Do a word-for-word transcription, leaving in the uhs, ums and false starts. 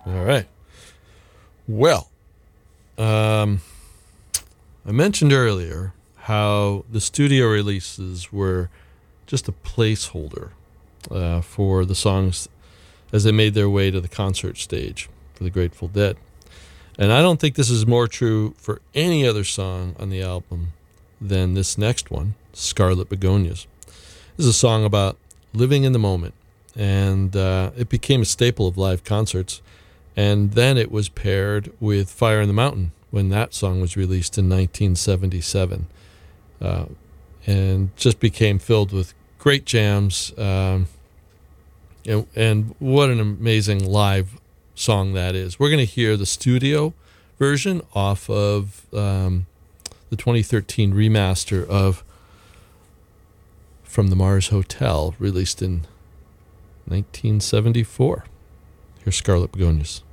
All right. Well, um, I mentioned earlier how the studio releases were just a placeholder uh, for the songs as they made their way to the concert stage for the Grateful Dead. And I don't think this is more true for any other song on the album than this next one, Scarlet Begonias. This is a song about living in the moment, and uh, it became a staple of live concerts. And then it was paired with Fire in the Mountain when that song was released in nineteen seventy-seven. Uh, and just became filled with great jams. Um, and, and what an amazing live song that is. We're going to hear the studio version off of um, the twenty thirteen remaster of From the Mars Hotel, released in nineteen seventy-four. Here's Scarlet Begonias.